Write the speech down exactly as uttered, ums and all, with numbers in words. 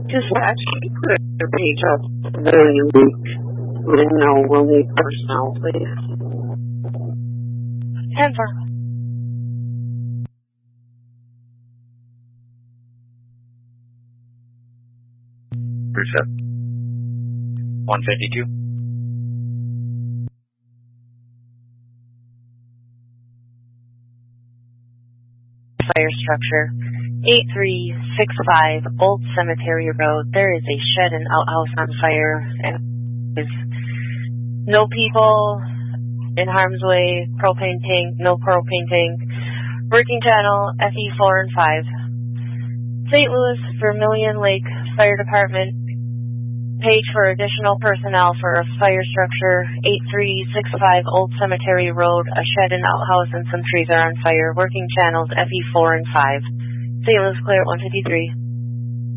Dispatch, put your page up very weak. And no, we'll need personnel, please. ten four. Percept. one fifty-two. Fire structure. eight three six five Old Cemetery Road. There is a shed and outhouse on fire, and there's no people in harm's way. Propane tank, no propane tank. Working channel F E four and five. Saint Louis Vermilion Lake Fire Department. Page for additional personnel for a fire structure eight three six five Old Cemetery Road. A shed and outhouse and some trees are on fire. Working channels F E four and five. Saint Louis clear at one fifty-three.